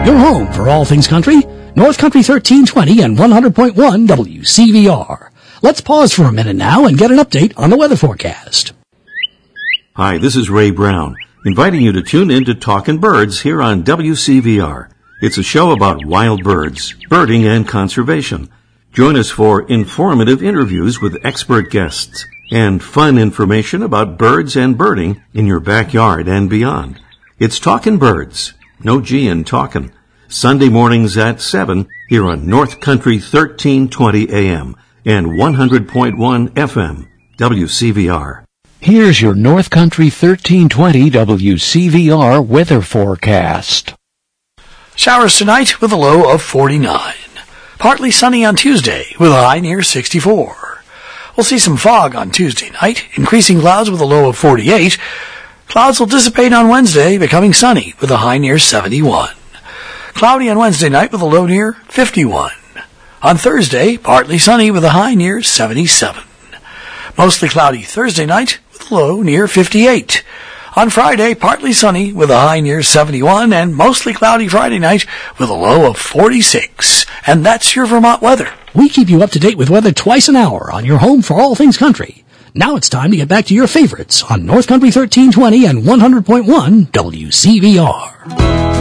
Your home for all things country, North Country 1320 and 100.1 WCVR. Let's pause for a minute now and get an update on the weather forecast. Hi, this is Ray Brown, inviting you to tune in to Talkin' Birds here on WCVR. It's a show about wild birds, birding, and conservation. Join us for informative interviews with expert guests and fun information about birds and birding in your backyard and beyond. It's Talkin' Birds, no G in talkin', Sunday mornings at 7 here on North Country 1320 AM and 100.1 FM, WCVR. Here's your North Country 1320 WCVR weather forecast. Showers tonight with a low of 49. Partly sunny on Tuesday with a high near 64. We'll see some fog on Tuesday night, increasing clouds with a low of 48. Clouds will dissipate on Wednesday, becoming sunny with a high near 71. Cloudy on Wednesday night with a low near 51. On Thursday, partly sunny with a high near 77. Mostly cloudy Thursday night with a low near 58. On Friday, partly sunny with a high near 71, and mostly cloudy Friday night with a low of 46. And that's your Vermont weather. We keep you up to date with weather twice an hour on your home for all things country. Now it's time to get back to your favorites on North Country 1320 and 100.1 WCVR.